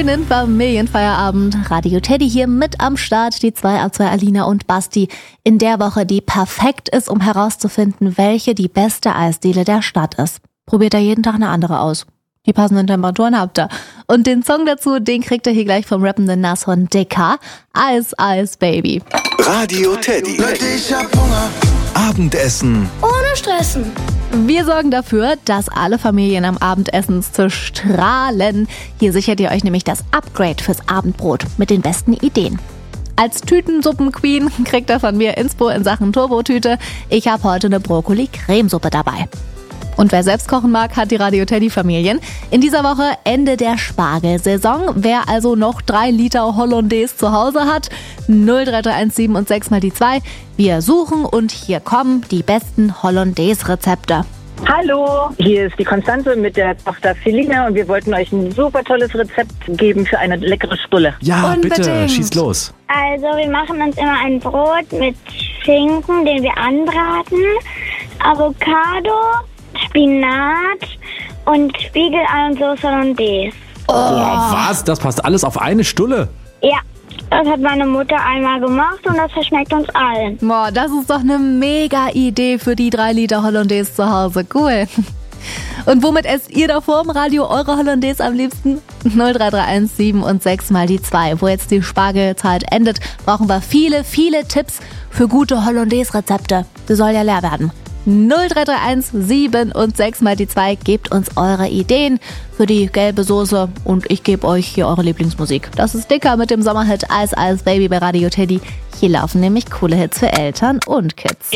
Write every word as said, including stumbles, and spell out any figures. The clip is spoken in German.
schönen Familienfeierabend. Radio Teddy hier mit am Start, die zwei ab zwei Alina und Basti. In der Woche, die perfekt ist, um herauszufinden, welche die beste Eisdiele der Stadt ist. Probiert da jeden Tag eine andere aus. Die passenden Temperaturen habt ihr. Und den Song dazu, den kriegt ihr hier gleich vom rappenden Nashorn Dicker. Eis, Eis, Baby. Radio Teddy. Leute, ich hab Hunger. Abendessen. Ohne Stressen. Wir sorgen dafür, dass alle Familien am Abendessenstisch strahlen. Hier sichert ihr euch nämlich das Upgrade fürs Abendbrot mit den besten Ideen. Als Tütensuppen-Queen kriegt ihr von mir Inspo in Sachen Turbotüte. Ich habe heute eine Brokkoli-Cremesuppe dabei. Und wer selbst kochen mag, hat die Radio Teddy Familien. In dieser Woche Ende der Spargelsaison. Wer also noch drei Liter Hollandaise zu Hause hat, null drei drei eins sieben und sechs mal die zwei. Wir suchen und hier kommen die besten Hollandaise-Rezepte. Hallo, hier ist die Konstanze mit der Tochter Feline und wir wollten euch ein super tolles Rezept geben für eine leckere Stulle. Ja, Unbedingt. bitte, schieß los. Also wir machen uns immer ein Brot mit Schinken, den wir anbraten, Avocado, Spinat und Spiegelei und Soße Hollandaise. Oh, was? Das passt alles auf eine Stulle? Ja, das hat meine Mutter einmal gemacht und das verschmeckt uns allen. Boah, das ist doch eine mega Idee für die drei Liter Hollandaise zu Hause. Cool. Und womit esst ihr da vor dem Radio eure Hollandaise am liebsten? null drei drei eins sieben und sechs mal die zwei. Wo jetzt die Spargelzeit endet, brauchen wir viele, viele Tipps für gute Hollandaise-Rezepte. Sie soll ja leer werden. null drei drei eins sieben und sechs mal die zwei. Gebt uns eure Ideen für die gelbe Soße und ich gebe euch hier eure Lieblingsmusik. Das ist Dicker mit dem Sommerhit Eis, Eis, Baby bei Radio Teddy. Hier laufen nämlich coole Hits für Eltern und Kids.